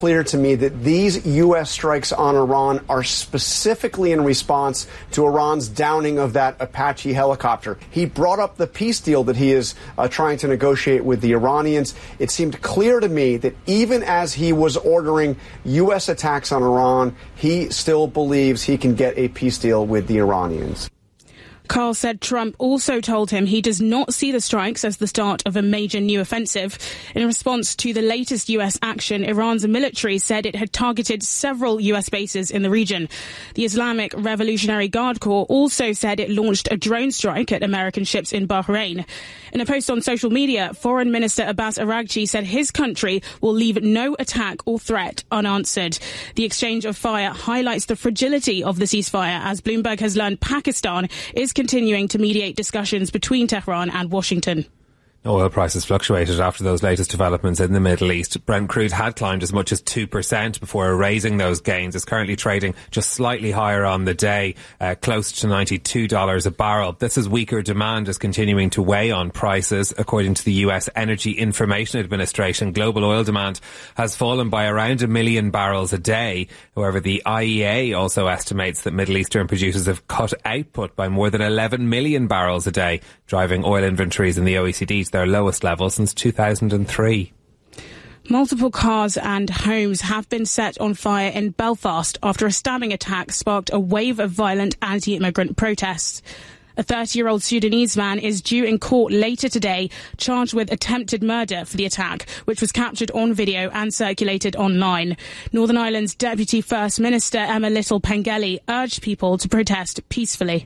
Clear to me that these U.S. strikes on Iran are specifically in response to Iran's downing of that Apache helicopter. He brought up the peace deal that he is trying to negotiate with the Iranians. It seemed clear to me that even as he was ordering U.S. attacks on Iran, he still believes he can get a peace deal with the Iranians. Carl said Trump also told him he does not see the strikes as the start of a major new offensive. In response to the latest U.S. action, Iran's military said it had targeted several U.S. bases in the region. The Islamic Revolutionary Guard Corps also said it launched a drone strike at American ships in Bahrain. In a post on social media, Foreign Minister Abbas Araghchi said his country will leave no attack or threat unanswered. The exchange of fire highlights the fragility of the ceasefire, as Bloomberg has learned Pakistan is continuing to mediate discussions between Tehran and Washington. Oil prices fluctuated after those latest developments in the Middle East. Brent crude had climbed as much as 2% before erasing those gains. It's currently trading just slightly higher on the day, close to $92 a barrel. This is weaker demand is continuing to weigh on prices. According to the US Energy Information Administration, global oil demand has fallen by around 1 million barrels a day. However, the IEA also estimates that Middle Eastern producers have cut output by more than 11 million barrels a day, driving oil inventories in the OECD to their lowest level since 2003. Multiple cars and homes have been set on fire in Belfast after a stabbing attack sparked a wave of violent anti-immigrant protests. A 30-year-old Sudanese man is due in court later today, charged with attempted murder for the attack, which was captured on video and circulated online. Northern Ireland's Deputy First Minister Emma Little-Pengelly urged people to protest peacefully.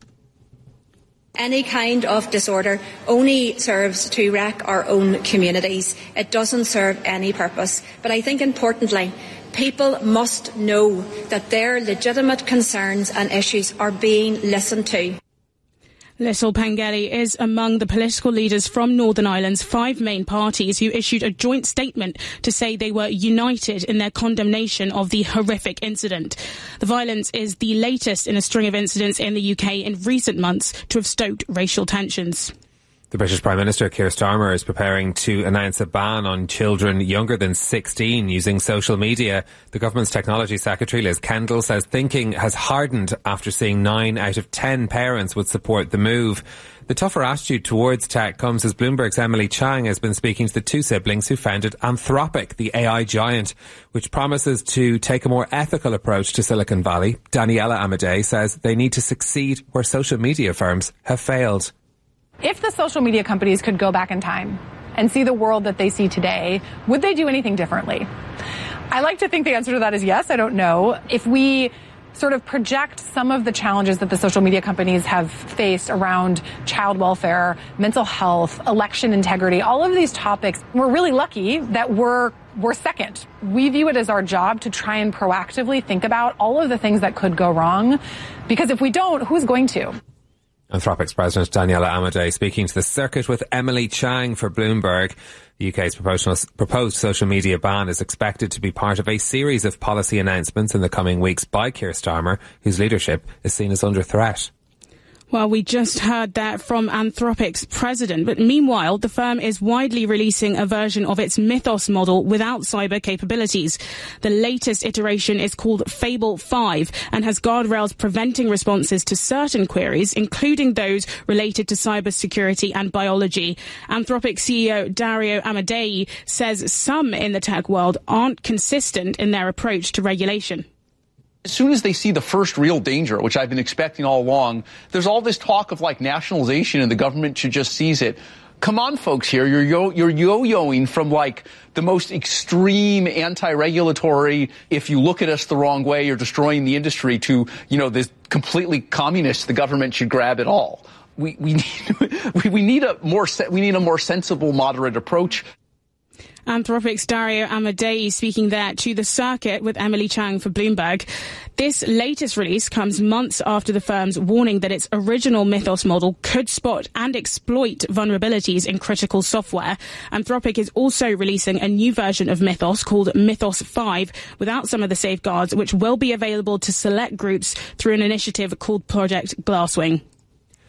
Any kind of disorder only serves to wreck our own communities. It doesn't serve any purpose. But I think importantly, people must know that their legitimate concerns and issues are being listened to. Little-Pengelly is among the political leaders from Northern Ireland's 5 main parties who issued a joint statement to say they were united in their condemnation of the horrific incident. The violence is the latest in a string of incidents in the UK in recent months to have stoked racial tensions. The British Prime Minister, Keir Starmer, is preparing to announce a ban on children younger than 16 using social media. The government's technology secretary, Liz Kendall, says thinking has hardened after seeing 9 out of 10 parents would support the move. The tougher attitude towards tech comes as Bloomberg's Emily Chang has been speaking to the 2 siblings who founded Anthropic, the AI giant, which promises to take a more ethical approach to Silicon Valley. Daniela Amadei says they need to succeed where social media firms have failed. If the social media companies could go back in time and see the world that they see today, would they do anything differently? I like to think the answer to that is yes. I don't know. If we sort of project some of the challenges that the social media companies have faced around child welfare, mental health, election integrity, all of these topics, we're really lucky that we're second. We view it as our job to try and proactively think about all of the things that could go wrong, because if we don't, who's going to? Anthropic's President Daniela Amadei speaking to the circuit with Emily Chang for Bloomberg. The UK's proposed social media ban is expected to be part of a series of policy announcements in the coming weeks by Keir Starmer, whose leadership is seen as under threat. Well, we just heard that from Anthropic's president. But meanwhile, the firm is widely releasing a version of its Mythos model without cyber capabilities. The latest iteration is called Fable 5 and has guardrails preventing responses to certain queries, including those related to cybersecurity and biology. Anthropic CEO Dario Amodei says some in the tech world aren't consistent in their approach to regulation. As soon as they see the first real danger, which I've been expecting all along, there's all this talk of like nationalization and the government should just seize it. Come on, folks here. You're yo-yoing from like the most extreme anti-regulatory, if you look at us the wrong way, you're destroying the industry, to, you know, this completely communist, the government should grab it all. We need a more sensible, moderate approach. Anthropic's Dario Amodei speaking there to the circuit with Emily Chang for Bloomberg. This latest release comes months after the firm's warning that its original Mythos model could spot and exploit vulnerabilities in critical software. Anthropic is also releasing a new version of Mythos called Mythos 5 without some of the safeguards, which will be available to select groups through an initiative called Project Glasswing.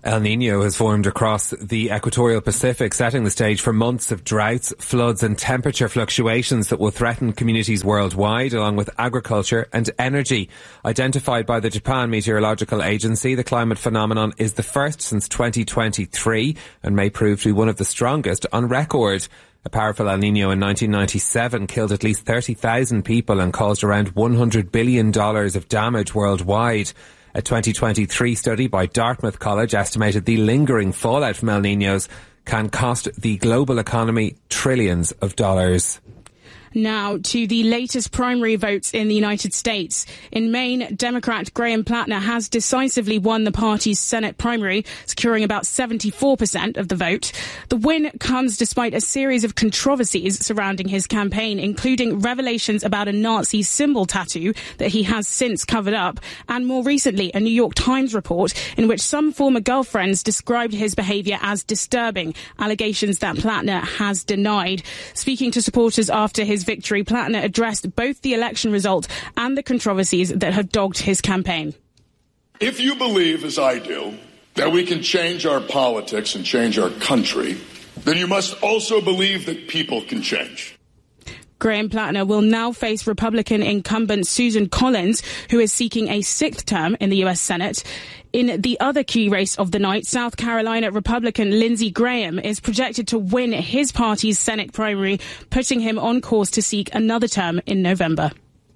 El Niño has formed across the equatorial Pacific, setting the stage for months of droughts, floods and temperature fluctuations that will threaten communities worldwide, along with agriculture and energy. Identified by the Japan Meteorological Agency, the climate phenomenon is the first since 2023 and may prove to be one of the strongest on record. A powerful El Niño in 1997 killed at least 30,000 people and caused around $100 billion of damage worldwide. A 2023 study by Dartmouth College estimated the lingering fallout from El Niños can cost the global economy trillions of dollars. Now to the latest primary votes in the United States. In Maine, Democrat Graham Plattner has decisively won the party's Senate primary, securing about 74% of the vote. The win comes despite a series of controversies surrounding his campaign, including revelations about a Nazi symbol tattoo that he has since covered up, and more recently, a New York Times report in which some former girlfriends described his behaviour as disturbing, allegations that Plattner has denied. Speaking to supporters after his victory, Plattner addressed both the election result and the controversies that have dogged his campaign. If you believe, as I do, that we can change our politics and change our country, then you must also believe that people can change. Graham Plattner will now face Republican incumbent Susan Collins, who is seeking a sixth term in the U.S. Senate. In the other key race of the night, South Carolina Republican Lindsey Graham is projected to win his party's Senate primary, putting him on course to seek another term in November.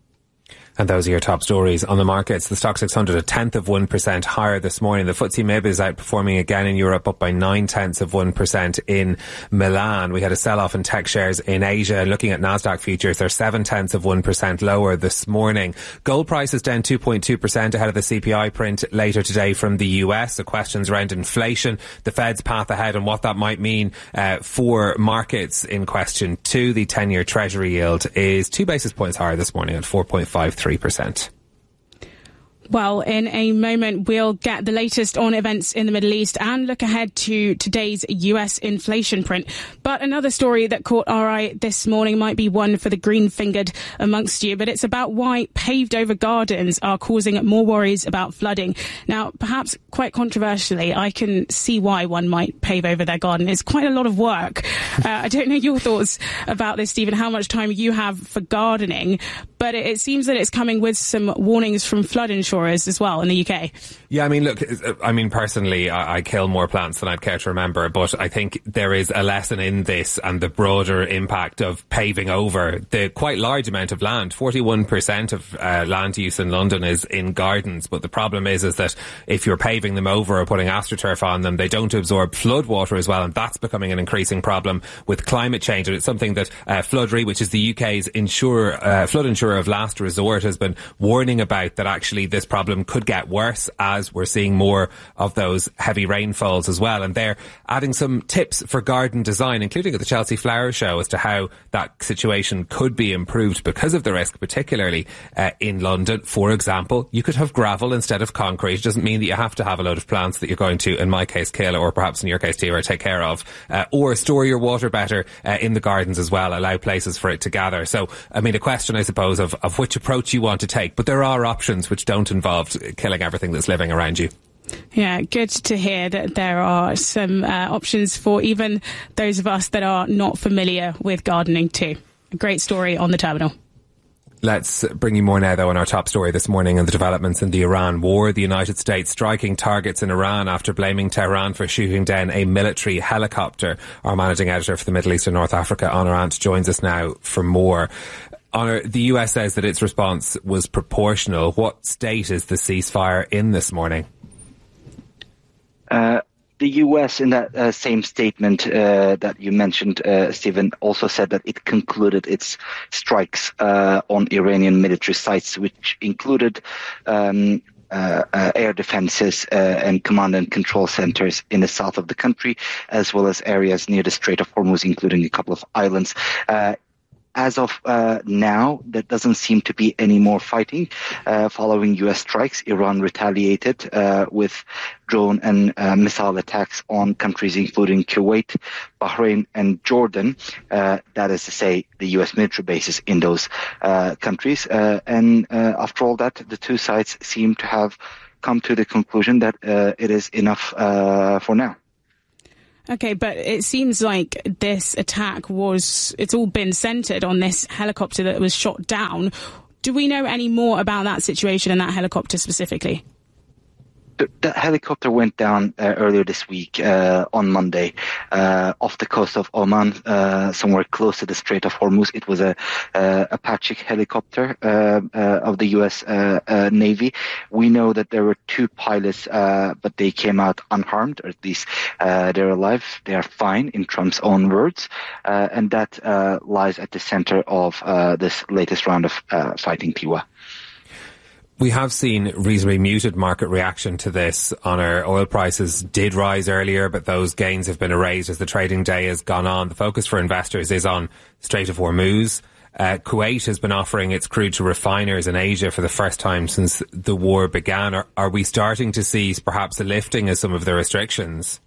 And those are your top stories on the markets. The Stoxx 600 0.1% higher this morning. The FTSE MIB is outperforming again in Europe, up by 0.9% in Milan. We had a sell-off in tech shares in Asia. Looking at Nasdaq futures, they're 0.7% lower this morning. Gold prices down 2.2% ahead of the CPI print later today from the US. The questions around inflation, the Fed's path ahead and what that might mean for markets in question two. The 10-year Treasury yield is 2 basis points higher this morning at 4.53%. Well, in a moment, we'll get the latest on events in the Middle East and look ahead to today's US inflation print. But another story that caught our eye this morning might be one for the green-fingered amongst you, but it's about why paved-over gardens are causing more worries about flooding. Now, perhaps quite controversially, I can see why one might pave over their garden. It's quite a lot of work. I don't know your thoughts about this, Stephen, how much time you have for gardening, but it seems that it's coming with some warnings from flood insurance as well in the UK. Yeah, I mean, look, personally, I kill more plants than I'd care to remember, but I think there is a lesson in this and the broader impact of paving over the quite large amount of land. 41% of land use in London is in gardens, but the problem is that if you're paving them over or putting AstroTurf on them, they don't absorb flood water as well, and that's becoming an increasing problem with climate change. And it's something that Flood Re, which is the UK's flood insurer of last resort, has been warning about, that actually this problem could get worse as we're seeing more of those heavy rainfalls as well. And they're adding some tips for garden design, including at the Chelsea Flower Show, as to how that situation could be improved because of the risk, particularly in London. For example, you could have gravel instead of concrete. It doesn't mean that you have to have a load of plants that you're going to, in my case, kill, or perhaps in your case, Tia, take care of, or store your water better in the gardens as well, allow places for it to gather. So, I mean, a question, I suppose, of which approach you want to take, but there are options which don't involve killing everything that's living around you. Yeah, good to hear that there are some options for even those of us that are not familiar with gardening too. A great story on the terminal. Let's bring you more now, though, on our top story this morning and the developments in the Iran war. The United States striking targets in Iran after blaming Tehran for shooting down a military helicopter. Our managing editor for the Middle East and North Africa, Honor Ant, joins us now for more. Honor, the US says that its response was proportional. What state is the ceasefire in this morning? The U.S. in that same statement that you mentioned, Stephen, also said that it concluded its strikes on Iranian military sites, which included air defenses and command and control centers in the south of the country, as well as areas near the Strait of Hormuz, including a couple of islands. As of now, there doesn't seem to be any more fighting. Following U.S. strikes, Iran retaliated with drone and missile attacks on countries including Kuwait, Bahrain, and Jordan. That is to say, the U.S. military bases in those countries. And after all that, the two sides seem to have come to the conclusion that it is enough for now. Okay, but it seems like this attack it's all been centred on this helicopter that was shot down. Do we know any more about that situation and that helicopter specifically? The helicopter went down earlier this week on Monday off the coast of Oman, somewhere close to the Strait of Hormuz. It was a Apache helicopter of the U.S. Navy. We know that there were 2 pilots, but they came out unharmed, or at least they're alive. They are fine, in Trump's own words, and that lies at the center of this latest round of fighting, Piwa. We have seen reasonably muted market reaction to this. On our oil prices did rise earlier, but those gains have been erased as the trading day has gone on. The focus for investors is on Strait of Hormuz. Kuwait has been offering its crude to refiners in Asia for the first time since the war began. Are we starting to see perhaps a lifting of some of the restrictions?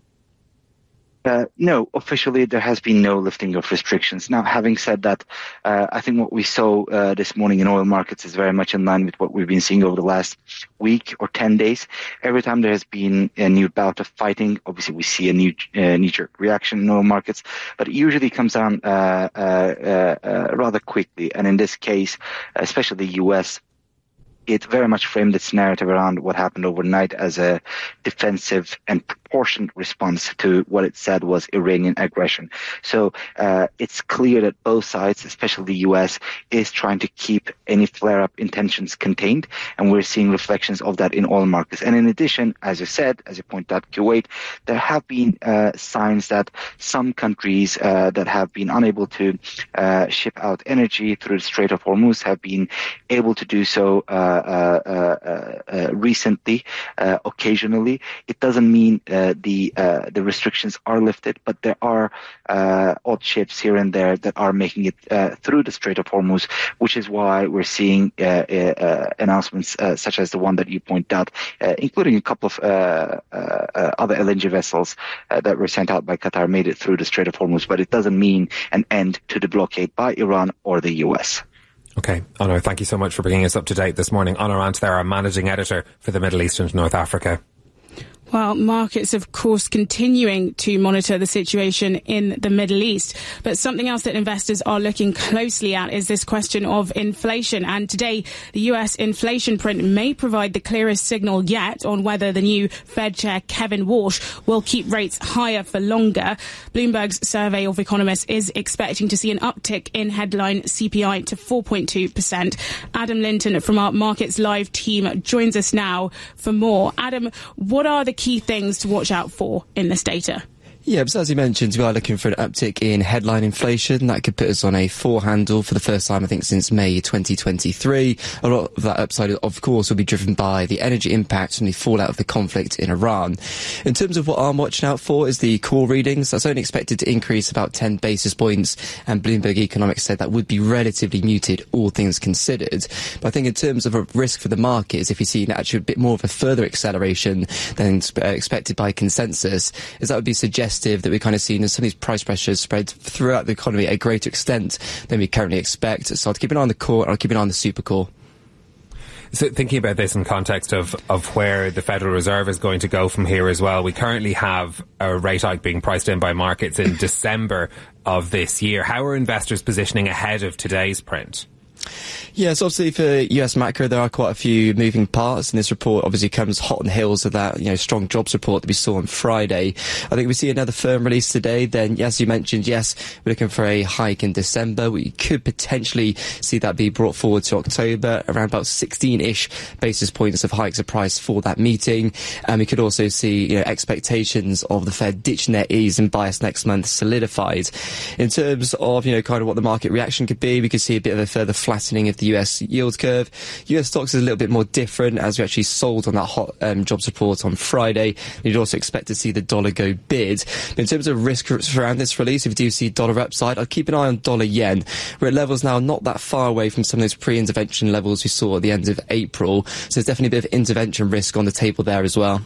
No, officially there has been no lifting of restrictions. Now, having said that, I think what we saw this morning in oil markets is very much in line with what we've been seeing over the last week or 10 days. Every time there has been a new bout of fighting, obviously we see a new knee-jerk reaction in oil markets, but it usually comes down rather quickly. And in this case, especially the U.S., it very much framed its narrative around what happened overnight as a defensive and proportionate response to what it said was Iranian aggression. So it's clear that both sides, especially the U.S., is trying to keep any flare-up intentions contained, and we're seeing reflections of that in oil markets. And in addition, as you said, as you pointed out, Kuwait, there have been signs that some countries that have been unable to ship out energy through the Strait of Hormuz have been able to do so recently, occasionally. It doesn't mean the restrictions are lifted, but there are odd ships here and there that are making it through the Strait of Hormuz, which is why we're seeing announcements such as the one that you point out, including a couple of other LNG vessels that were sent out by Qatar made it through the Strait of Hormuz, but it doesn't mean an end to the blockade by Iran or the US. Okay, Onur, thank you so much for bringing us up to date this morning. Onur Ant there, our managing editor for the Middle East and North Africa. Well, markets, of course, continuing to monitor the situation in the Middle East. But something else that investors are looking closely at is this question of inflation. And today, the US inflation print may provide the clearest signal yet on whether the new Fed chair, Kevin Walsh, will keep rates higher for longer. Bloomberg's survey of economists is expecting to see an uptick in headline CPI to 4.2%. Adam Linton from our Markets Live team joins us now for more. Adam, what are the key things to watch out for in this data? Yeah, but as you mentioned, we are looking for an uptick in headline inflation. That could put us on a 4 handle for the first time, I think, since May 2023. A lot of that upside, of course, will be driven by the energy impact from the fallout of the conflict in Iran. In terms of what I'm watching out for is the core readings. That's only expected to increase about 10 basis points, and Bloomberg Economics said that would be relatively muted, all things considered. But I think in terms of a risk for the markets, if we see actually a bit more of a further acceleration than expected by consensus, is that would be suggesting that we're kind of seeing as some of these price pressures spread throughout the economy at a greater extent than we currently expect. So I'll keep an eye on the core and I'll keep an eye on the super core. So thinking about this in context of where the Federal Reserve is going to go from here as well, we currently have a rate hike being priced in by markets in December of this year. How are investors positioning ahead of today's print? Yes, obviously for US macro, there are quite a few moving parts, and this report obviously comes hot on the heels of that, strong jobs report that we saw on Friday. I think we see another firm release today. Then, yes, you mentioned, yes, we're looking for a hike in December. We could potentially see that be brought forward to October. Around about 16-ish basis points of hikes are priced for that meeting. And we could also see, expectations of the Fed ditching their ease and bias next month solidified. In terms of, kind of what the market reaction could be, we could see a bit of a further flattening of the US yield curve. US stocks is a little bit more different, as we actually sold on that hot jobs report on Friday. You'd also expect to see the dollar go bid. But in terms of risk around this release, if you do see dollar upside, I'd keep an eye on dollar yen. We're at levels now not that far away from some of those pre-intervention levels we saw at the end of April. So there's definitely a bit of intervention risk on the table there as well.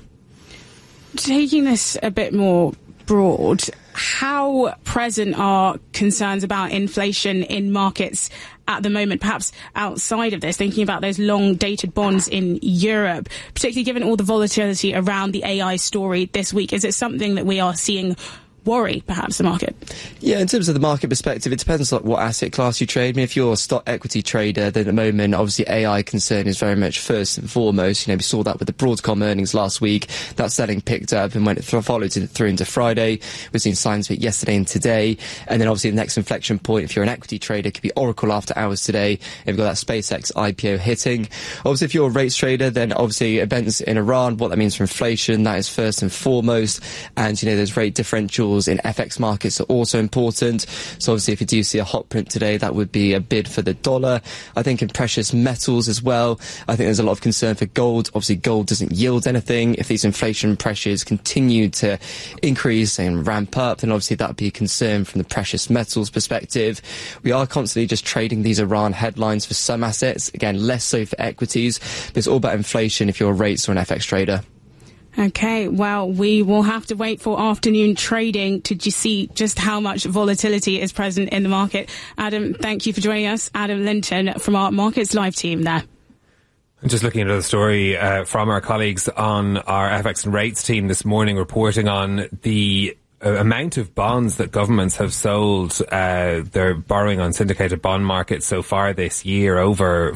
Taking this a bit more broad, how present are concerns about inflation in markets at the moment, perhaps outside of this, thinking about those long-dated bonds in Europe, particularly given all the volatility around the AI story this week? Is it something that we are seeing worry, perhaps, the market? Yeah, in terms of the market perspective, it depends on what asset class you trade. I mean, if you're a stock equity trader, then at the moment, obviously AI concern is very much first and foremost. You know, we saw that with the Broadcom earnings last week. That selling picked up and when it followed through into Friday. We've seen signs of it yesterday and today. And then obviously the next inflection point, if you're an equity trader, could be Oracle after hours today. If you've got that SpaceX IPO hitting. Obviously, if you're a rates trader, then obviously events in Iran, what that means for inflation, that is first and foremost. And, you know, those rate differentials in FX markets are also important. So obviously if you do see a hot print today, that would be a bid for the dollar. I think in precious metals as well, I think there's a lot of concern for gold. Obviously gold doesn't yield anything. If these inflation pressures continue to increase and ramp up, then obviously that would be a concern from the precious metals perspective. We are constantly just trading these Iran headlines for some assets. Again, less so for equities, but it's all about inflation if you're a rates or an FX trader. Okay, well, we will have to wait for afternoon trading to see just how much volatility is present in the market. Adam, thank you for joining us. Adam Linton from our Markets Live team there. I'm just looking at the story from our colleagues on our FX and rates team this morning, reporting on the amount of bonds that governments have sold, their borrowing on syndicated bond markets so far this year, over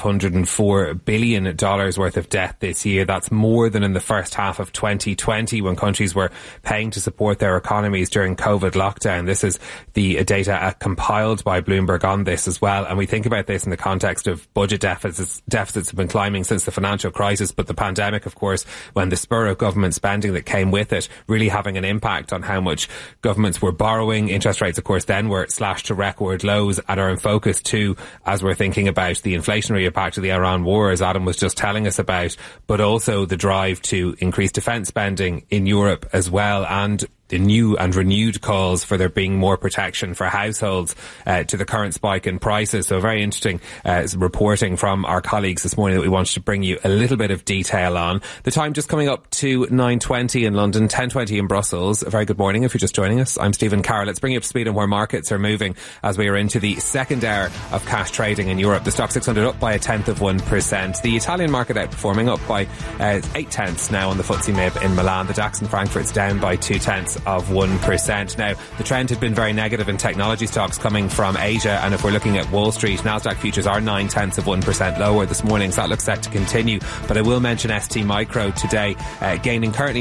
$504 billion worth of debt this year. That's more than in the first half of 2020 when countries were paying to support their economies during COVID lockdown. This is the data compiled by Bloomberg on this as well. And we think about this in the context of budget deficits. Deficits have been climbing since the financial crisis, but the pandemic, of course, when the spur of government spending that came with it, really having an impact on how much governments were borrowing. Interest rates, of course, then were slashed to record lows and are in focus too as we're thinking about the inflationary impact of the Iran war, as Adam was just telling us about, but also the drive to increase defence spending in Europe as well, and the new and renewed calls for there being more protection for households to the current spike in prices. So very interesting reporting from our colleagues this morning that we wanted to bring you a little bit of detail on. The time just coming up to 9:20 in London, 10:20 in Brussels. A very good morning if you're just joining us. I'm Stephen Carroll. Let's bring you up to speed on where markets are moving as we are into the second hour of cash trading in Europe. The Stock 600 up by 0.1%. The Italian market outperforming, up by 0.8 now on the FTSE MIB in Milan. The DAX in Frankfurt's down by 0.2%. Now, the trend had been very negative in technology stocks coming from Asia, and if we're looking at Wall Street, Nasdaq futures are 0.9% lower this morning, so that looks set to continue. But I will mention ST Micro today, gaining currently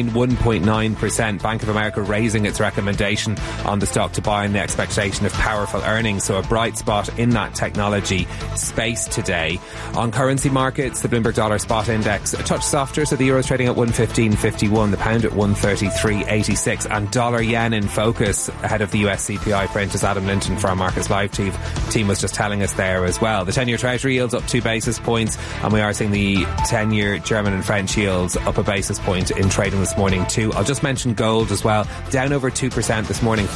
1.9%. Bank of America raising its recommendation on the stock to buy in the expectation of powerful earnings, so a bright spot in that technology space today. On currency markets, the Bloomberg Dollar Spot Index a touch softer, so the Euro's trading at 115.51, the pound at 133.86, and dollar yen in focus ahead of the US CPI print, as Adam Linton from our Markets Live team was just telling us there as well. The 10-year Treasury yields up 2 basis points, and we are seeing the 10-year German and French yields up a basis point in trading this morning too. I'll just mention gold as well, down over 2% this morning,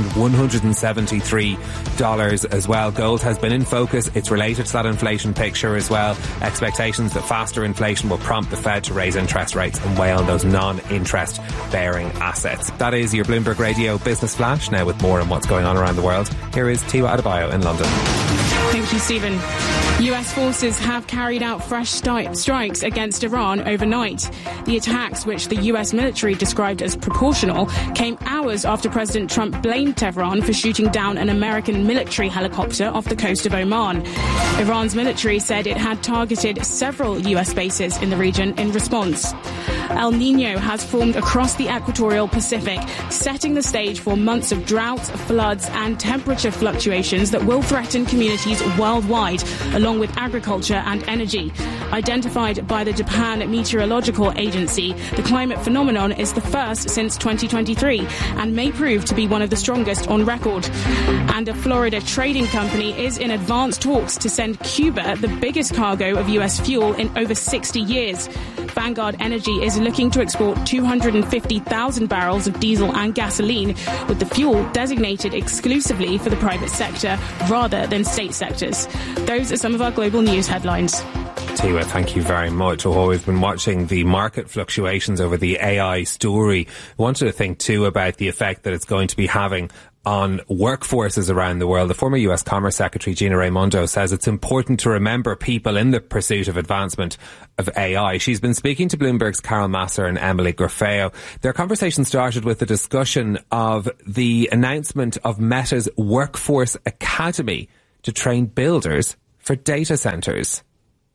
$4,173 as well. Gold has been in focus. It's related to that inflation picture as well. Expectations that faster inflation will prompt the Fed to raise interest rates and weigh on those non-interest bearing assets. That is your Bloomberg Radio Business Flash. Now with more on what's going on around the world, here is Tiwa Adebayo in London. Thank you, Stephen. US forces have carried out fresh strikes against Iran overnight. The attacks, which the US military described as proportional, came hours after President Trump blamed Tehran for shooting down an American military helicopter off the coast of Oman. Iran's military said it had targeted several US bases in the region in response. El Niño has formed across the equatorial Pacific, setting the stage for months of drought, floods and temperature fluctuations that will threaten communities worldwide, along with agriculture and energy. Identified by the Japan Meteorological Agency, the climate phenomenon is the first since 2023 and may prove to be one of the strongest on record. And a Florida trading company is in advanced talks to send Cuba the biggest cargo of US fuel in over 60 years. Vanguard Energy is looking to export 250,000 barrels of diesel and gasoline, with the fuel designated exclusively for the private sector rather than state sectors. Those are some of our global news headlines. Tiwa, thank you very much. While we've been watching the market fluctuations over the AI story, I wanted to think too about the effect that it's going to be having on workforces around the world. The former US Commerce Secretary Gina Raimondo says it's important to remember people in the pursuit of advancement of AI. She's been speaking to Bloomberg's Carol Masser and Emily Grafeo. Their conversation started with a discussion of the announcement of Meta's Workforce Academy to train builders for data centres.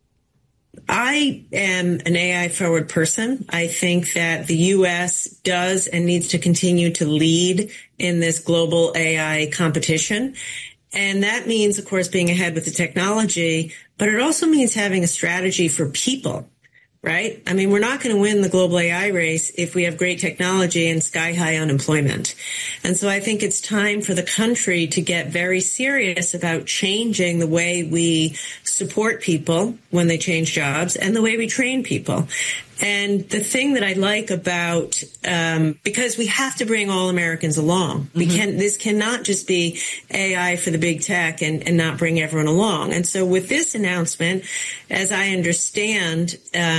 I am an AI-forward person. I think that the U.S. does and needs to continue to lead in this global AI competition. And that means, of course, being ahead with the technology, but it also means having a strategy for people, right? I mean, we're not going to win the global AI race if we have great technology and sky-high unemployment. And so I think it's time for the country to get very serious about changing the way we support people when they change jobs and the way we train people. And the thing that I like about, because we have to bring all Americans along. This cannot just be AI for the big tech and not bring everyone along. And so with this announcement, as I understand,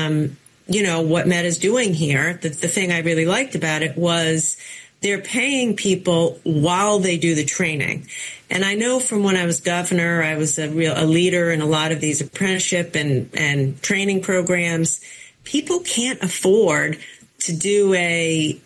what Meta's doing here, the thing I really liked about it was they're paying people while they do the training. And I know from when I was governor, I was a leader in a lot of these apprenticeship and training programs. People can't afford to do a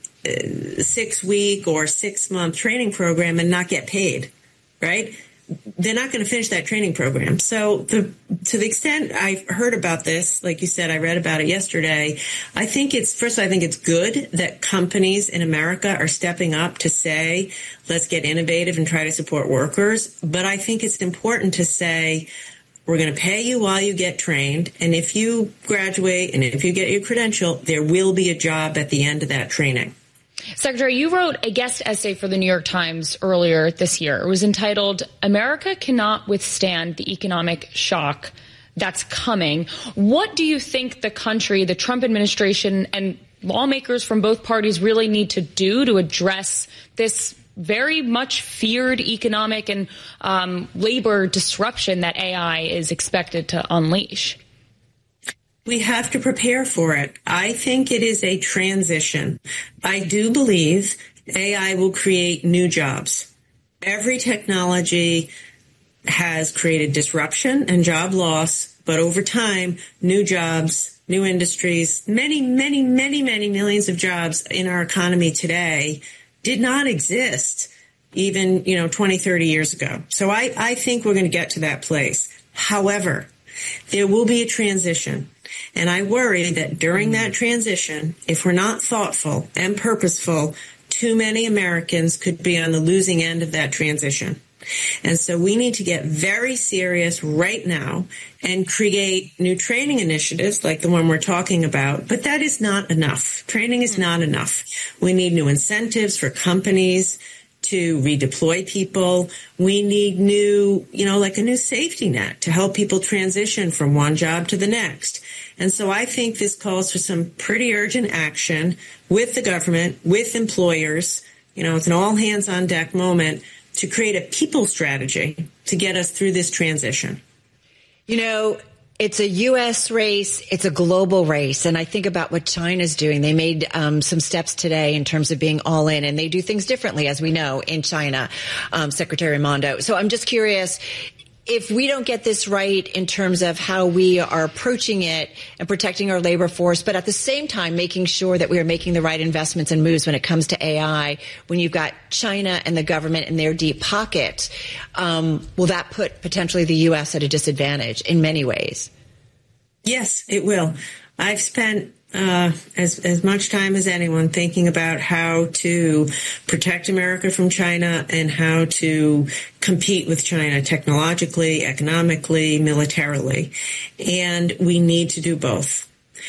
6-week or 6-month training program and not get paid, right? They're not going to finish that training program. So to the extent I've heard about this, like you said, I read about it yesterday. I think it's good that companies in America are stepping up to say, let's get innovative and try to support workers. But I think it's important to say, we're going to pay you while you get trained. And if you graduate and if you get your credential, there will be a job at the end of that training. Secretary, you wrote a guest essay for the New York Times earlier this year. It was entitled, "America Cannot Withstand the Economic Shock That's Coming." What do you think the country, the Trump administration, and lawmakers from both parties really need to do to address this very much feared economic and labor disruption that AI is expected to unleash? We have to prepare for it. I think it is a transition. I do believe AI will create new jobs. Every technology has created disruption and job loss, but over time, new jobs, new industries, many millions of jobs in our economy today did not exist even, 20, 30 years ago. So I think we're going to get to that place. However, there will be a transition. And I worry that during that transition, if we're not thoughtful and purposeful, too many Americans could be on the losing end of that transition. And so we need to get very serious right now and create new training initiatives like the one we're talking about. But that is not enough. Training is not enough. We need new incentives for companies to redeploy people. We need new, like a new safety net to help people transition from one job to the next. And so I think this calls for some pretty urgent action with the government, with employers. It's an all hands on deck moment to create a people strategy to get us through this transition. It's a U.S. race. It's a global race. And I think about what China's doing. They made some steps today in terms of being all in, and they do things differently, as we know, in China, Secretary Raimondo. So I'm just curious, if we don't get this right in terms of how we are approaching it and protecting our labor force, but at the same time making sure that we are making the right investments and moves when it comes to AI, when you've got China and the government in their deep pocket, will that put potentially the U.S. at a disadvantage in many ways? Yes, it will. I've spent as much time as anyone thinking about how to protect America from China and how to compete with China technologically, economically, militarily. And we need to do both.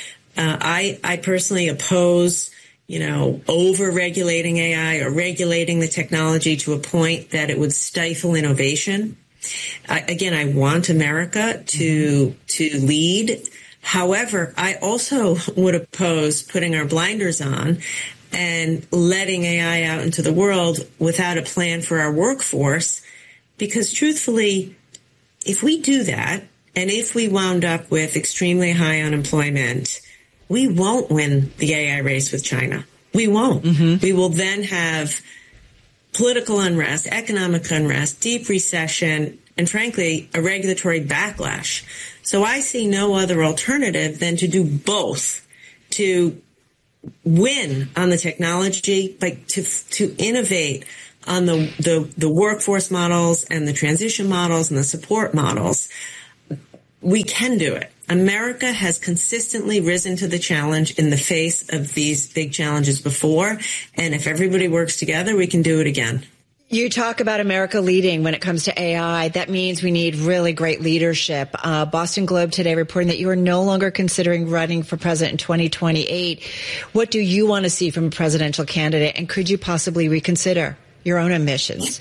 I personally oppose, over-regulating AI or regulating the technology to a point that it would stifle innovation. I want America to lead. However, I also would oppose putting our blinders on and letting AI out into the world without a plan for our workforce, because truthfully, if we do that, and if we wound up with extremely high unemployment, we won't win the AI race with China. We won't. Mm-hmm. We will then have political unrest, economic unrest, deep recession, and frankly, a regulatory backlash. So I see no other alternative than to do both, to win on the technology, but to innovate on the workforce models and the transition models and the support models. We can do it. America has consistently risen to the challenge in the face of these big challenges before. And if everybody works together, we can do it again. You talk about America leading when it comes to AI. That means we need really great leadership. Boston Globe today reporting that you are no longer considering running for president in 2028. What do you want to see from a presidential candidate? And could you possibly reconsider your own ambitions?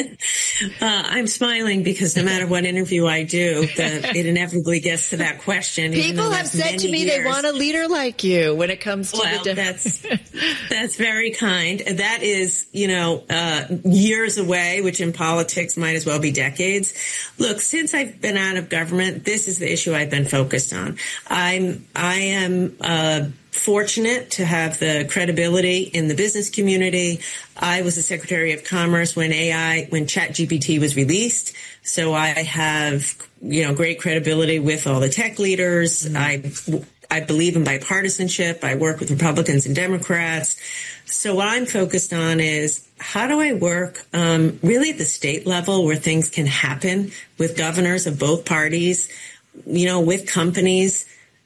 I'm smiling because no matter what interview I do, it inevitably gets to that question. People have said to me they want a leader like you when it comes to that's very kind. That is, years away, which in politics might as well be decades. Look, since I've been out of government, this is the issue I've been focused on. I am fortunate to have the credibility in the business community. I was the Secretary of Commerce when ChatGPT was released. So I have, great credibility with all the tech leaders. I believe in bipartisanship. I work with Republicans and Democrats. So what I'm focused on is how do I work really at the state level where things can happen with governors of both parties, with companies.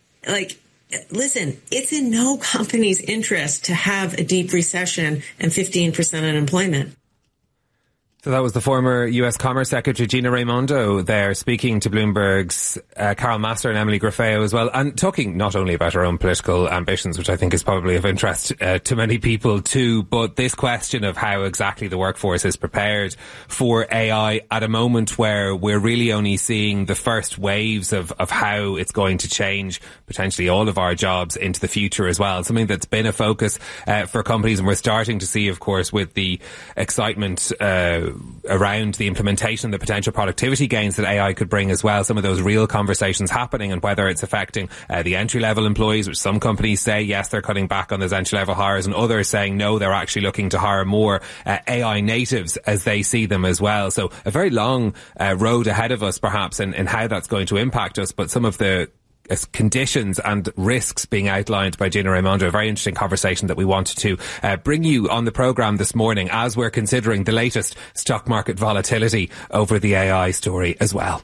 Listen, it's in no company's interest to have a deep recession and 15% unemployment. So that was the former US Commerce Secretary Gina Raimondo there speaking to Bloomberg's Carol Master and Emily Grafeo as well, and talking not only about her own political ambitions, which I think is probably of interest to many people too, but this question of how exactly the workforce is prepared for AI at a moment where we're really only seeing the first waves of how it's going to change potentially all of our jobs into the future as well. Something that's been a focus for companies, and we're starting to see, of course, with the excitement around the implementation, the potential productivity gains that AI could bring as well. Some of those real conversations happening, and whether it's affecting the entry-level employees, which some companies say, yes, they're cutting back on those entry-level hires, and others saying, no, they're actually looking to hire more AI natives as they see them as well. So a very long road ahead of us, perhaps, in how that's going to impact us. But some of the conditions and risks being outlined by Gina Raimondo, a very interesting conversation that we wanted to bring you on the programme this morning as we're considering the latest stock market volatility over the AI story as well.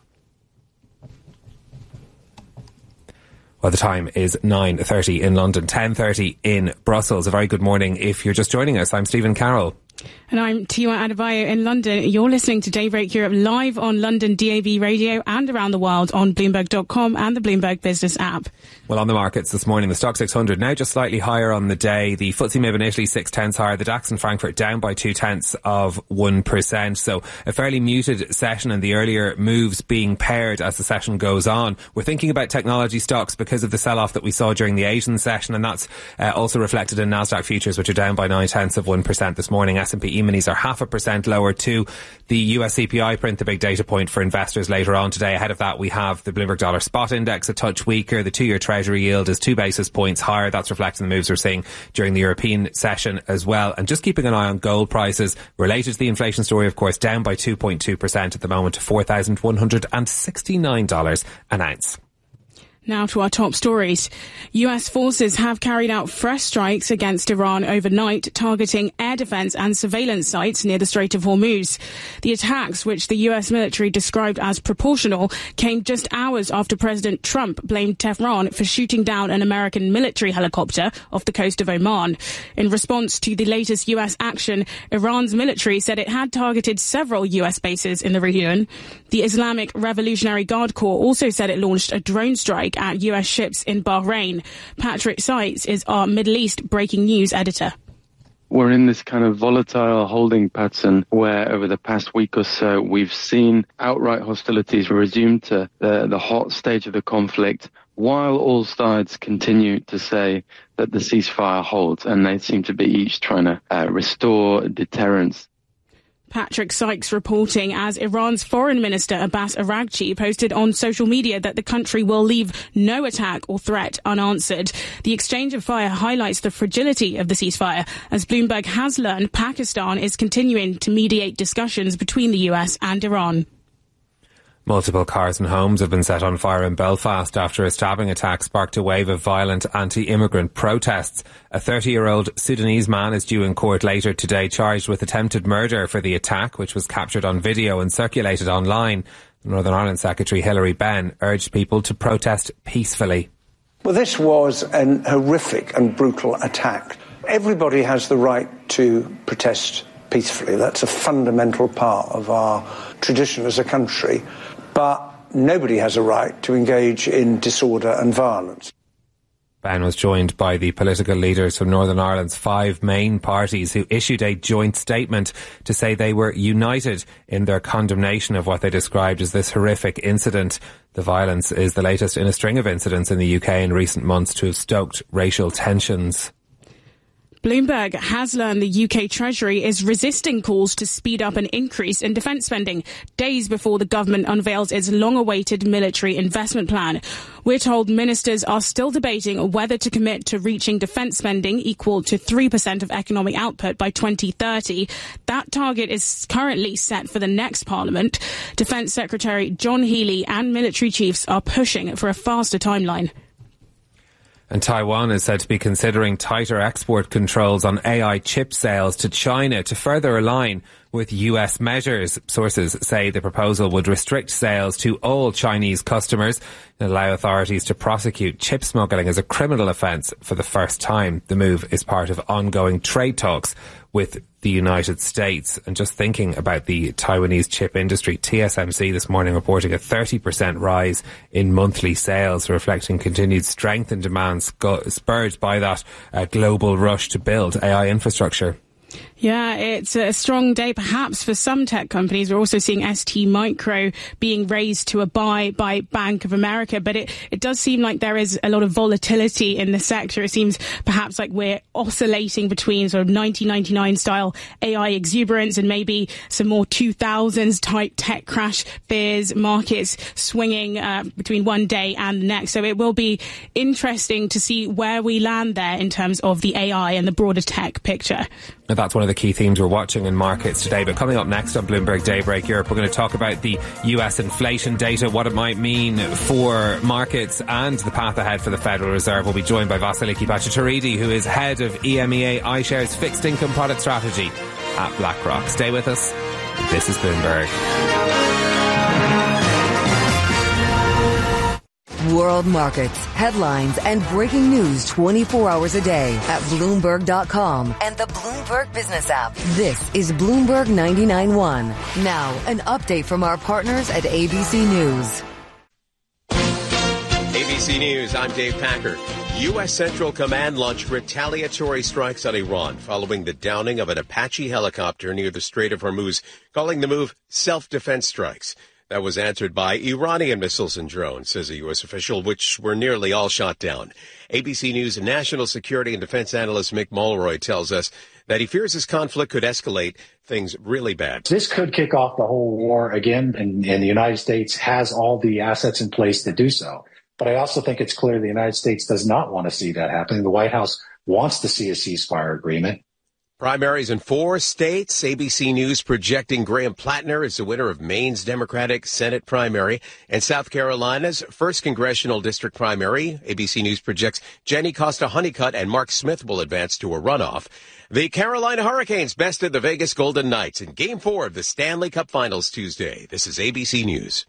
Well, the time is 9:30 in London, 10:30 in Brussels. A very good morning if you're just joining us. I'm Stephen Carroll. And I'm Tiwa Adebayo in London. You're listening to Daybreak Europe live on London DAB radio and around the world on Bloomberg.com and the Bloomberg Business app. Well, on the markets this morning, the Stock 600 now just slightly higher on the day. The FTSE MIB in Italy 0.6 higher. The DAX in Frankfurt down by 0.2%. So a fairly muted session, and the earlier moves being paired as the session goes on. We're thinking about technology stocks because of the sell-off that we saw during the Asian session, and that's also reflected in Nasdaq futures, which are down by 0.9% this morning. S&P E-minis are 0.5% lower too. The US CPI print, the big data point for investors later on today. Ahead of that, we have the Bloomberg Dollar Spot Index a touch weaker. The 2-year Treasury yield is 2 basis points higher. That's reflecting the moves we're seeing during the European session as well. And just keeping an eye on gold prices related to the inflation story, of course, down by 2.2% at the moment to $4,169 an ounce. Now to our top stories. US forces have carried out fresh strikes against Iran overnight, targeting air defense and surveillance sites near the Strait of Hormuz. The attacks, which the US military described as proportional, came just hours after President Trump blamed Tehran for shooting down an American military helicopter off the coast of Oman. In response to the latest US action, Iran's military said it had targeted several US bases in the region. The Islamic Revolutionary Guard Corps also said it launched a drone strike at US ships in Bahrain. Patrick Seitz is our Middle East breaking news editor. We're in this kind of volatile holding pattern where over the past week or so we've seen outright hostilities resume to the hot stage of the conflict, while all sides continue to say that the ceasefire holds, and they seem to be each trying to restore deterrence. Patrick Sykes reporting as Iran's Foreign Minister Abbas Araghchi posted on social media that the country will leave no attack or threat unanswered. The exchange of fire highlights the fragility of the ceasefire. As Bloomberg has learned, Pakistan is continuing to mediate discussions between the US and Iran. Multiple cars and homes have been set on fire in Belfast after a stabbing attack sparked a wave of violent anti-immigrant protests. A 30-year-old Sudanese man is due in court later today, charged with attempted murder for the attack, which was captured on video and circulated online. Northern Ireland Secretary Hilary Benn urged people to protest peacefully. Well, this was an horrific and brutal attack. Everybody has the right to protest peacefully. That's a fundamental part of our tradition as a country. But nobody has a right to engage in disorder and violence. Ben was joined by the political leaders from Northern Ireland's 5 main parties who issued a joint statement to say they were united in their condemnation of what they described as this horrific incident. The violence is the latest in a string of incidents in the UK in recent months to have stoked racial tensions. Bloomberg has learned the UK Treasury is resisting calls to speed up an increase in defence spending, days before the government unveils its long-awaited military investment plan. We're told ministers are still debating whether to commit to reaching defence spending equal to 3% of economic output by 2030. That target is currently set for the next Parliament. Defence Secretary John Healey and military chiefs are pushing for a faster timeline. And Taiwan is said to be considering tighter export controls on AI chip sales to China to further align with US measures. Sources say the proposal would restrict sales to all Chinese customers and allow authorities to prosecute chip smuggling as a criminal offence for the first time. The move is part of ongoing trade talks with the United States. And just thinking about the Taiwanese chip industry, TSMC this morning reporting a 30% rise in monthly sales, reflecting continued strength in demand spurred by that global rush to build AI infrastructure. Yeah, it's a strong day perhaps for some tech companies. We're also seeing ST Micro being raised to a buy by Bank of America, but it does seem like there is a lot of volatility in the sector. It seems perhaps like we're oscillating between sort of 1999 style AI exuberance and maybe some more 2000s type tech crash fears, markets swinging between one day and the next. So it will be interesting to see where we land there in terms of the AI and the broader tech picture. And that's one of the key themes we're watching in markets today. But coming up next on Bloomberg Daybreak Europe, we're going to talk about the US inflation data, what it might mean for markets and the path ahead for the Federal Reserve. We'll be joined by Vasiliki Bhattacharjee, who is head of EMEA iShares fixed income product strategy at BlackRock. Stay with us. This is Bloomberg. World markets, headlines, and breaking news 24 hours a day at Bloomberg.com and the Bloomberg Business app. This is Bloomberg 99.1. Now, an update from our partners at ABC News. ABC News, I'm Dave Packer. U.S. Central Command launched retaliatory strikes on Iran following the downing of an Apache helicopter near the Strait of Hormuz, calling the move self-defense strikes. That was answered by Iranian missiles and drones, says a U.S. official, which were nearly all shot down. ABC News national security and defense analyst Mick Mulroy tells us that he fears this conflict could escalate things really bad. This could kick off the whole war again, and the United States has all the assets in place to do so. But I also think it's clear the United States does not want to see that happening. The White House wants to see a ceasefire agreement. Primaries in 4 states. ABC News projecting Graham Plattner as the winner of Maine's Democratic Senate primary and South Carolina's 1st Congressional District primary. ABC News projects Jenny Costa-Honeycutt and Mark Smith will advance to a runoff. The Carolina Hurricanes bested the Vegas Golden Knights in Game 4 of the Stanley Cup Finals Tuesday. This is ABC News.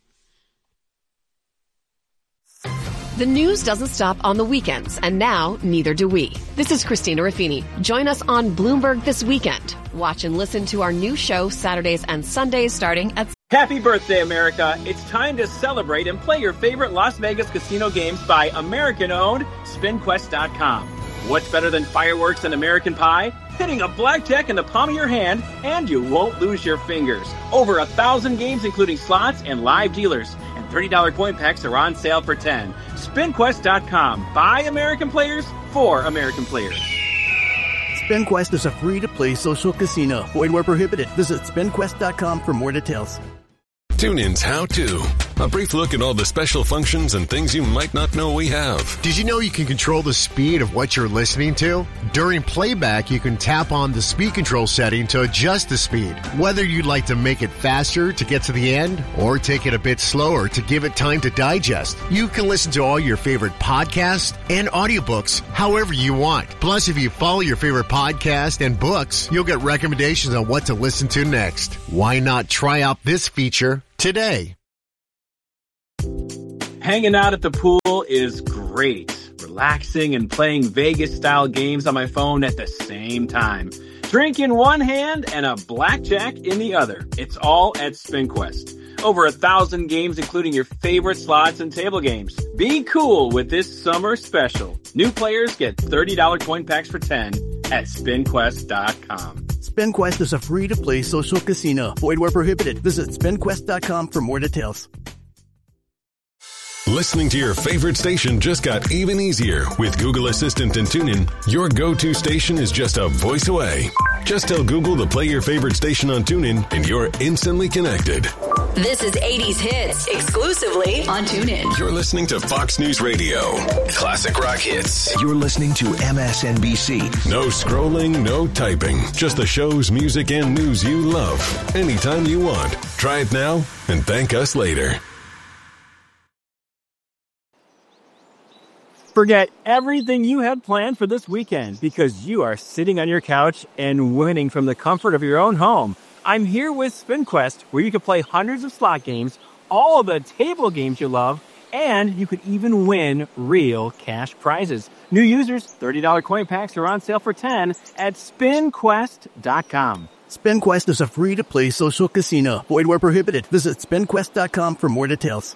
The news doesn't stop on the weekends, and now neither do we. This is Christina Ruffini. Join us on Bloomberg This Weekend. Watch and listen to our new show Saturdays and Sundays starting at... Happy birthday, America. It's time to celebrate and play your favorite Las Vegas casino games by American-owned SpinQuest.com. What's better than fireworks and American Pie? Hitting a blackjack in the palm of your hand, and you won't lose your fingers. Over 1,000 games, including slots and live dealers. And $30 coin packs are on sale for $10. SpinQuest.com. By American players, for American players. SpinQuest is a free-to-play social casino. Void where prohibited. Visit SpinQuest.com for more details. TuneIn's How To. A brief look at all the special functions and things you might not know we have. Did you know you can control the speed of what you're listening to? During playback, you can tap on the speed control setting to adjust the speed. Whether you'd like to make it faster to get to the end or take it a bit slower to give it time to digest, you can listen to all your favorite podcasts and audiobooks however you want. Plus, if you follow your favorite podcast and books, you'll get recommendations on what to listen to next. Why not try out this feature today? Hanging out at the pool is great. Relaxing and playing Vegas-style games on my phone at the same time. Drink in one hand and a blackjack in the other. It's all at SpinQuest. Over 1,000 games, including your favorite slots and table games. Be cool with this summer special. New players get $30 coin packs for 10 at SpinQuest.com. SpinQuest is a free-to-play social casino. Void where prohibited. Visit SpinQuest.com for more details. Listening to your favorite station just got even easier. With Google Assistant and TuneIn, your go-to station is just a voice away. Just tell Google to play your favorite station on TuneIn and you're instantly connected. This is 80s Hits, exclusively on TuneIn. You're listening to Fox News Radio. Classic rock hits. You're listening to MSNBC. No scrolling, no typing. Just the shows, music, and news you love. Anytime you want. Try it now and thank us later. Forget everything you had planned for this weekend because you are sitting on your couch and winning from the comfort of your own home. I'm here with SpinQuest, where you can play hundreds of slot games, all of the table games you love, and you could even win real cash prizes. New users, $30 coin packs are on sale for 10 at SpinQuest.com. SpinQuest is a free-to-play social casino. Void where prohibited. Visit SpinQuest.com for more details.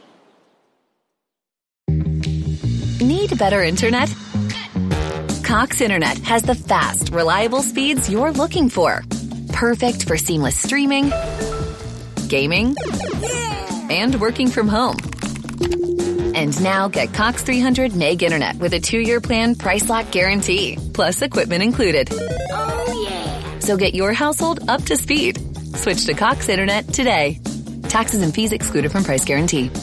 Need better internet? Cox Internet has the fast, reliable speeds you're looking for. Perfect for seamless streaming, gaming, and working from home. And now get Cox 300 meg internet with a 2-year plan price lock guarantee, plus equipment included. Oh yeah! So get your household up to speed. Switch to Cox Internet today. Taxes and fees excluded from price guarantee.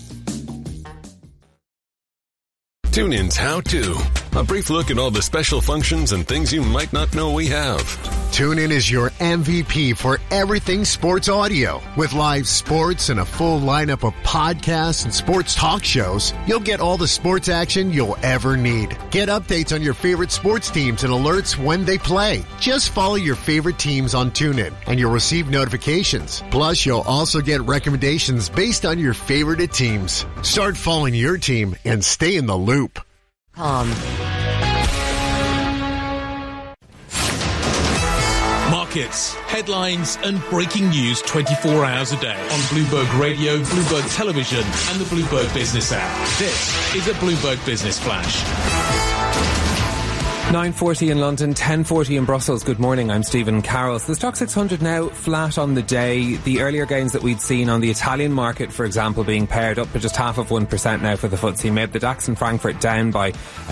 TuneIn's How To. A brief look at all the special functions and things you might not know we have. TuneIn is your MVP for everything sports audio. With live sports and a full lineup of podcasts and sports talk shows, you'll get all the sports action you'll ever need. Get updates on your favorite sports teams and alerts when they play. Just follow your favorite teams on TuneIn and you'll receive notifications. Plus, you'll also get recommendations based on your favorite teams. Start following your team and stay in the loop. Markets, headlines, and breaking news 24 hours a day on Bloomberg Radio, Bloomberg Television, and the Bloomberg Business app. This is a Bloomberg Business Flash. 9:40 in London, 10:40 in Brussels. Good morning, I'm Stephen Carroll. So the Stoxx 600 now flat on the day. The earlier gains that we'd seen on the Italian market, for example, being paired up by just 0.5% now for the FTSE MIB. The DAX in Frankfurt down by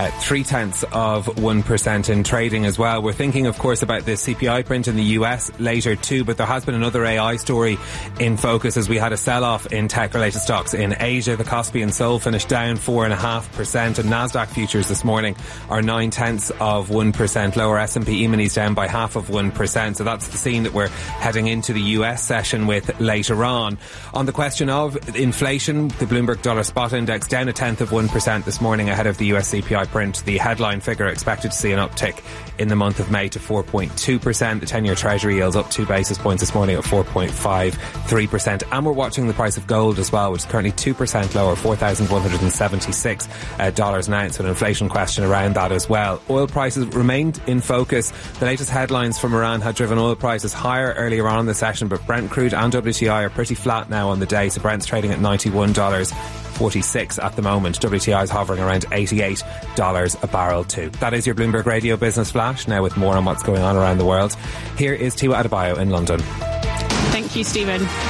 0.3% in trading as well. We're thinking, of course, about the CPI print in the US later too, but there has been another AI story in focus as we had a sell-off in tech-related stocks in Asia. The Kospi and Seoul finished down 4.5%, and Nasdaq futures this morning are 0.9% lower. S&P E-minis down by 0.5%. So that's the scene that we're heading into the US session with later on. On the question of inflation, the Bloomberg Dollar Spot Index down 0.1% this morning ahead of the US CPI print. The headline figure expected to see an uptick in the month of May to 4.2%. The 10-year Treasury yields up 2 basis points this morning at 4.53%. And we're watching the price of gold as well, which is currently 2% lower, $4,176 an ounce. An inflation question around that as well. Oil prices remained in focus. The latest headlines from Iran had driven oil prices higher earlier on in the session, but Brent crude and WTI are pretty flat now on the day. So Brent's trading at $91.46 at the moment. WTI is hovering around $88 a barrel too. That is your Bloomberg Radio Business Flash. Now with more on what's going on around the world, here is Tiwa Adebayo in London. Thank you, Stephen.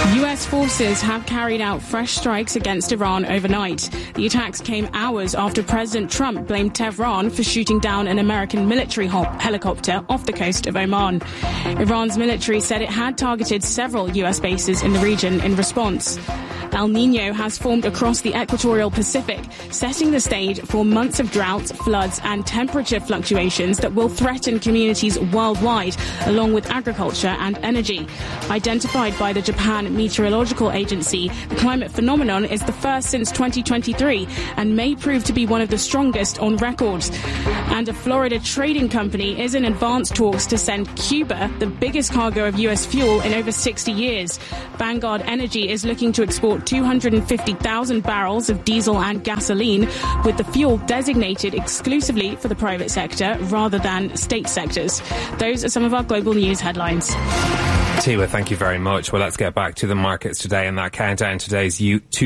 US forces have carried out fresh strikes against Iran overnight. The attacks came hours after President Trump blamed Tehran for shooting down an American military helicopter off the coast of Oman. Iran's military said it had targeted several US bases in the region in response. El Niño has formed across the equatorial Pacific, setting the stage for months of droughts, floods and temperature fluctuations that will threaten communities worldwide, along with agriculture and energy. Identified by the Japan Meteorological Agency, the climate phenomenon is the first since 2023 and may prove to be one of the strongest on record. And a Florida trading company is in advanced talks to send Cuba the biggest cargo of US fuel in over 60 years. Vanguard Energy is looking to export 250,000 barrels of diesel and gasoline, with the fuel designated exclusively for the private sector rather than state sectors. Those are some of our global news headlines. Tiwa, thank you very much. Well, let's get back to the markets today and that countdown. Today's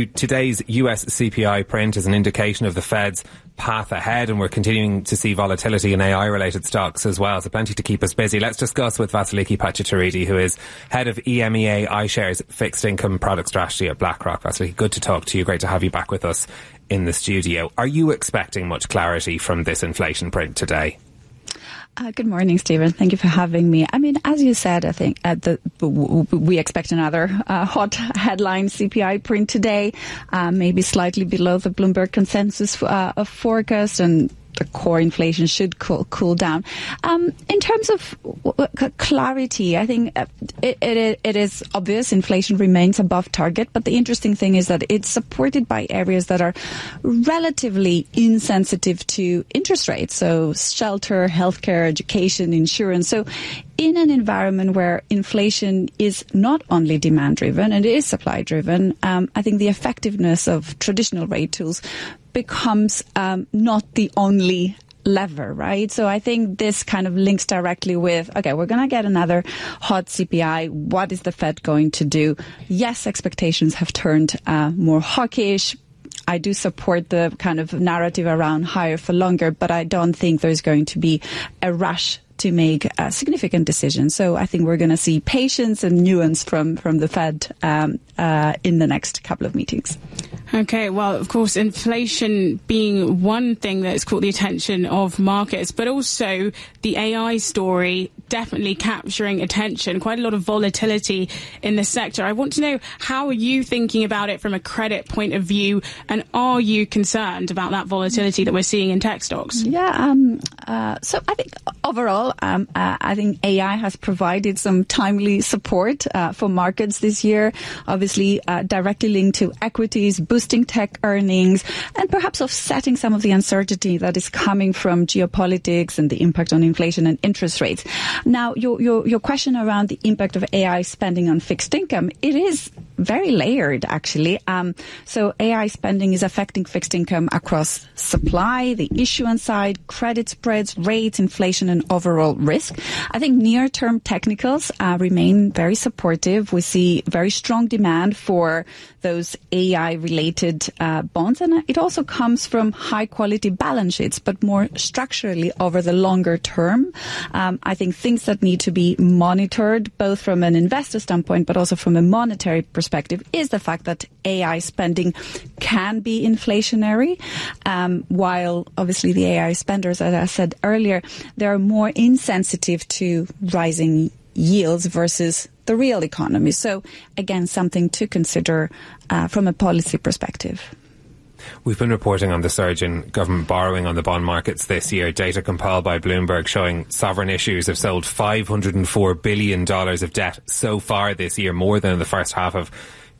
US CPI print is an indication of the Fed's path ahead, and we're continuing to see volatility in AI-related stocks as well, so plenty to keep us busy. Let's discuss with Vasiliki Pachitaridis, who is head of EMEA iShares fixed income product strategy at BlackRock. Vasiliki, good to talk to you. Great to have you back with us in the studio. Are you expecting much clarity from this inflation print today? Good morning, Stephen. Thank you for having me. I mean, as you said, I think we expect another hot headline CPI print today, maybe slightly below the Bloomberg consensus forecast, and the core inflation should cool down. In terms of clarity, I think it is obvious inflation remains above target, but the interesting thing is that it's supported by areas that are relatively insensitive to interest rates. So shelter, healthcare, education, insurance. So in an environment where inflation is not only demand-driven, and it is supply-driven, I think the effectiveness of traditional rate tools becomes not the only lever, right? So I think this kind of links directly with, okay, we're going to get another hot CPI. What is the Fed going to do? Yes, expectations have turned more hawkish. I do support the kind of narrative around higher for longer, but I don't think there's going to be a rush to make a significant decisions. So I think we're going to see patience and nuance from the Fed in the next couple of meetings. Okay, well, of course, inflation being one thing that's caught the attention of markets, but also the AI story definitely capturing attention, quite a lot of volatility in the sector. I want to know, how are you thinking about it from a credit point of view, and are you concerned about that volatility that we're seeing in tech stocks? Yeah, so I think overall, I think AI has provided some timely support for markets this year, obviously directly linked to equities, boosting tech earnings, and perhaps offsetting some of the uncertainty that is coming from geopolitics and the impact on inflation and interest rates. Now, your question around the impact of AI spending on fixed income, it is very layered, actually. So AI spending is affecting fixed income across supply, the issuance side, credit spreads, rates, inflation, and overall risk. I think near-term technicals remain very supportive. We see very strong demand for those AI-related bonds, and it also comes from high-quality balance sheets, but more structurally over the longer term. I think things that need to be monitored, both from an investor standpoint, but also from a monetary perspective, is the fact that AI spending can be inflationary, while obviously the AI spenders, as I said earlier, they are more insensitive to rising yields versus the real economy. So again, something to consider from a policy perspective. We've been reporting on the surge in government borrowing on the bond markets this year. Data compiled by Bloomberg showing sovereign issuers have sold $504 billion of debt so far this year, more than in the first half of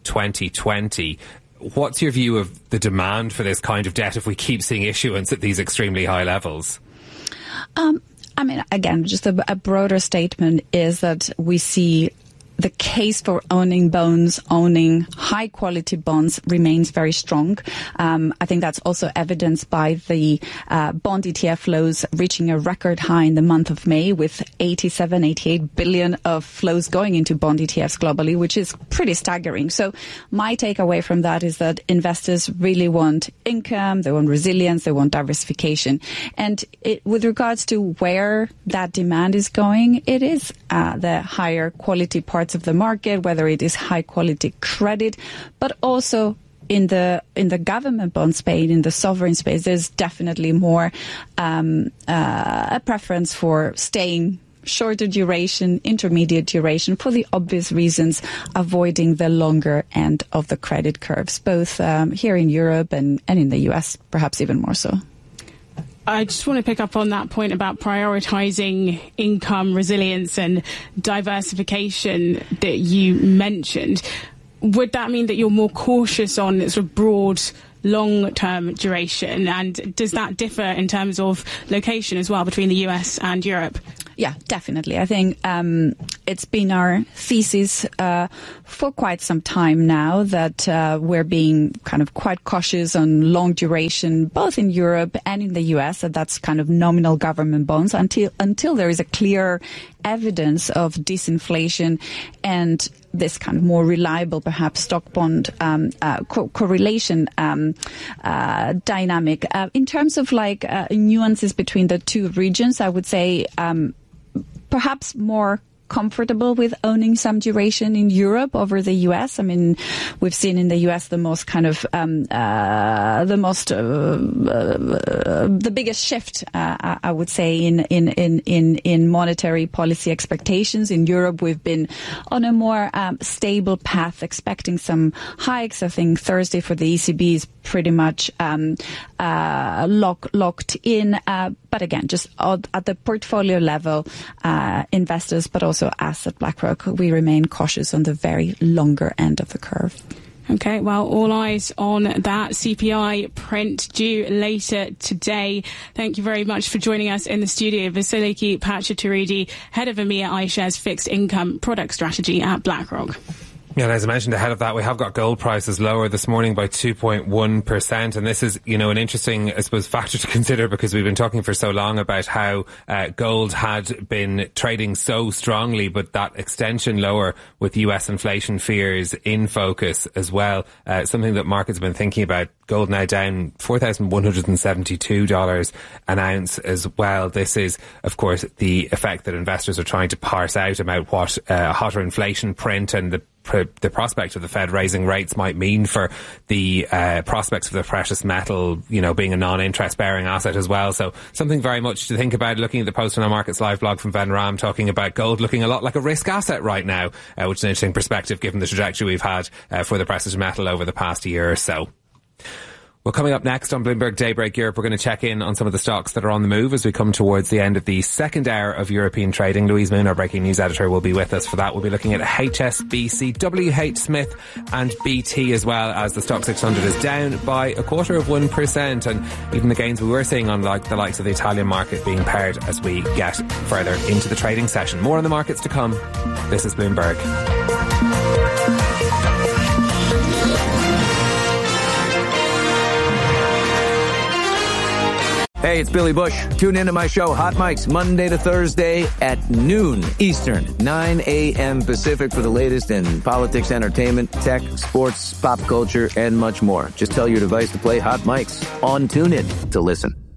2020. What's your view of the demand for this kind of debt if we keep seeing issuance at these extremely high levels? I mean, again, just a broader statement is that we see the case for owning bonds, owning high-quality bonds remains very strong. I think that's also evidenced by the bond ETF flows reaching a record high in the month of May, with 88 billion of flows going into bond ETFs globally, which is pretty staggering. So my takeaway from that is that investors really want income, they want resilience, they want diversification. And with regards to where that demand is going, it is the higher quality parts parts of the market, whether it is high quality credit, but also in the government bond space, in the sovereign space, there's definitely more a preference for staying shorter duration, intermediate duration, for the obvious reasons, avoiding the longer end of the credit curves, both here in Europe and in the US, perhaps even more so. I just want to pick up on that point about prioritizing income resilience and diversification that you mentioned. Would that mean that you're more cautious on sort of broad, long-term duration? And does that differ in terms of location as well between the US and Europe? Yeah, definitely. I think it's been our thesis for quite some time now that we're being kind of quite cautious on long duration, both in Europe and in the US, and that's kind of nominal government bonds until there is a clear evidence of disinflation and this kind of more reliable, perhaps, stock bond correlation dynamic. In terms of nuances between the two regions, I would say perhaps more comfortable with owning some duration in Europe over the US. I mean, we've seen in the US the most kind of the biggest shift, I would say, in monetary policy expectations. In Europe, we've been on a more stable path, expecting some hikes. I think Thursday for the ECB is pretty much locked in. But again, just at the portfolio level, investors, but also us at BlackRock, we remain cautious on the very longer end of the curve. Okay, well, all eyes on that CPI print due later today. Thank you very much for joining us in the studio. Vasiliki Pachatouridi, head of EMEA iShares fixed income product strategy at BlackRock. Yeah, and as I mentioned ahead of that, we have got gold prices lower this morning by 2.1%. And this is, an interesting, I suppose, factor to consider, because we've been talking for so long about how gold had been trading so strongly, but that extension lower with US inflation fears in focus as well. Something that markets have been thinking about. Gold now down $4,172 an ounce as well. This is, of course, the effect that investors are trying to parse out about what a hotter inflation print and the prospect of the Fed raising rates might mean for the prospects of the precious metal, being a non-interest bearing asset as well. So something very much to think about. Looking at the post on our Markets Live blog from Ben Ram, talking about gold looking a lot like a risk asset right now, which is an interesting perspective given the trajectory we've had for the precious metal over the past year or so. Well, coming up next on Bloomberg Daybreak Europe, we're going to check in on some of the stocks that are on the move as we come towards the end of the second hour of European trading. Louise Moon, our breaking news editor, will be with us for that. We'll be looking at HSBC, WH Smith and BT, as well as the Stock 600 is down by 0.25%, and even the gains we were seeing on the likes of the Italian market being pared as we get further into the trading session. More on the markets to come. This is Bloomberg. Hey, it's Billy Bush. Tune into my show, Hot Mics, Monday to Thursday at noon Eastern, 9 a.m. Pacific, for the latest in politics, entertainment, tech, sports, pop culture, and much more. Just tell your device to play Hot Mics on TuneIn to listen.